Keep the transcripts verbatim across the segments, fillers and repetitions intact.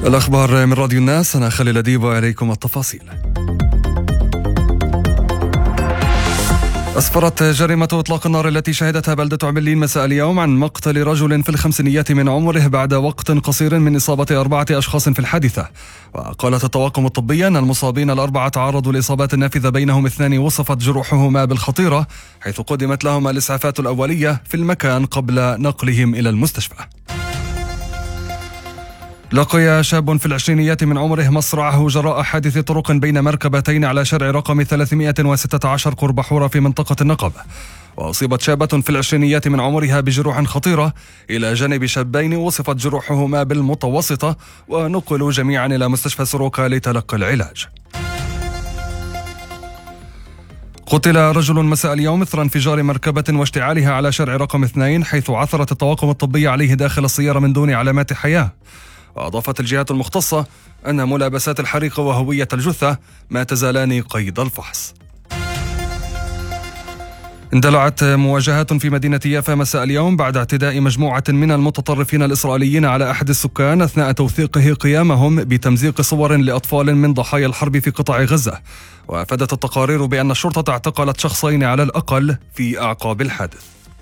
الأخبار من راديو الناس، أنا خالد أديب وإليكم التفاصيل. أسفرت جريمة إطلاق النار التي شهدتها بلدة عبلين مساء اليوم عن مقتل رجل في الخمسينيات من عمره بعد وقت قصير من إصابة أربعة أشخاص في الحادثة. وقالت الطواقم الطبية أن المصابين الأربعة تعرضوا لإصابات نافذة، بينهم اثنان وصفت جروحهما بالخطيرة، حيث قدمت لهما الإسعافات الأولية في المكان قبل نقلهم إلى المستشفى. لقي شاب في العشرينيات من عمره مصرعه جراء حادث طرق بين مركبتين على شارع رقم ثلاثمائة وستة عشر قرب حورة في منطقة النقب. وأصيبت شابة في العشرينيات من عمرها بجروح خطيرة إلى جانب شابين وصفت جروحهما بالمتوسطة، ونقلوا جميعا إلى مستشفى سروكا لتلقي العلاج. قتل رجل مساء اليوم إثر انفجار مركبة واشتعالها على شارع رقم اثنين، حيث عثرت الطواقم الطبية عليه داخل السيارة من دون علامات حياة. وأضافت الجهات المختصة أن ملابسات الحريق وهوية الجثة ما تزالان قيد الفحص. اندلعت مواجهات في مدينة يافا مساء اليوم بعد اعتداء مجموعة من المتطرفين الإسرائيليين على أحد السكان أثناء توثيقه قيامهم بتمزيق صور لأطفال من ضحايا الحرب في قطاع غزة. وأفادت التقارير بأن الشرطة اعتقلت شخصين على الأقل في أعقاب الحادث.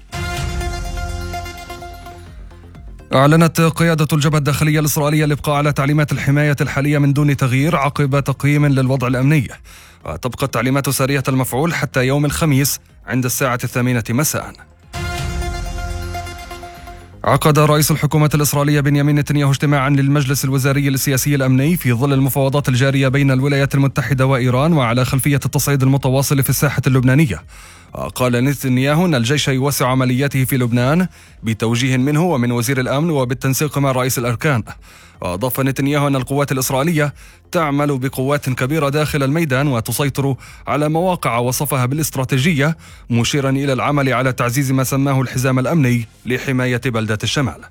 أعلنت قيادة الجبهة الداخلية الإسرائيلية الإبقاء على تعليمات الحماية الحالية من دون تغيير عقب تقييم للوضع الأمني، وتبقى التعليمات سارية المفعول حتى يوم الخميس عند الساعة الثامنة مساء. عقد رئيس الحكومة الإسرائيلية بنيامين نتنياهو اجتماعا للمجلس الوزاري السياسي الأمني في ظل المفاوضات الجارية بين الولايات المتحدة وإيران، وعلى خلفية التصعيد المتواصل في الساحة اللبنانية. قال نتنياهو أن الجيش يوسع عملياته في لبنان بتوجيه منه ومن وزير الأمن وبالتنسيق مع رئيس الأركان. وأضاف نتنياهو أن القوات الإسرائيلية تعمل بقوات كبيرة داخل الميدان وتسيطر على مواقع وصفها بالاستراتيجية، مشيرا إلى العمل على تعزيز ما سماه الحزام الأمني لحماية بلدة الشمال.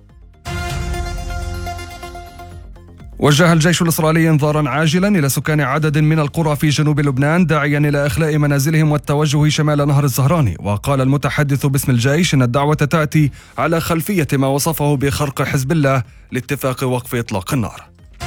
وجه الجيش الإسرائيلي انذارا عاجلا إلى سكان عدد من القرى في جنوب لبنان، داعيا إلى إخلاء منازلهم والتوجه شمال نهر الزهراني. وقال المتحدث باسم الجيش إن الدعوة تأتي على خلفية ما وصفه بخرق حزب الله لاتفاق وقف إطلاق النار.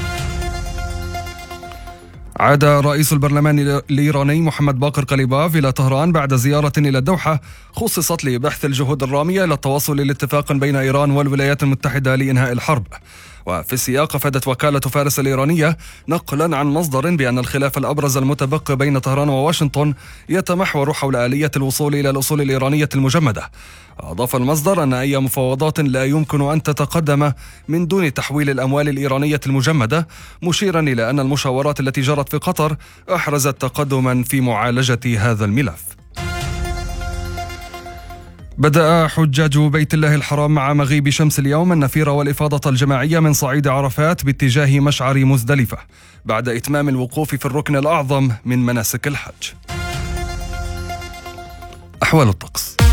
عاد رئيس البرلمان الإيراني محمد باقر قليباف إلى طهران بعد زيارة إلى الدوحة خصصت لبحث الجهود الرامية إلى التوصل لاتفاق بين إيران والولايات المتحدة لإنهاء الحرب. وفي السياق أفادت وكالة فارس الإيرانية نقلا عن مصدر بأن الخلاف الأبرز المتبقي بين طهران وواشنطن يتمحور حول آلية الوصول إلى الأصول الإيرانية المجمدة. أضاف المصدر أن أي مفاوضات لا يمكن أن تتقدم من دون تحويل الأموال الإيرانية المجمدة، مشيرا إلى أن المشاورات التي جرت في قطر أحرزت تقدما في معالجة هذا الملف. بدأ حجاج بيت الله الحرام مع مغيب شمس اليوم النفير والإفاضة الجماعية من صعيد عرفات باتجاه مشعر مزدلفة بعد إتمام الوقوف في الركن الأعظم من مناسك الحج. أحوال الطقس.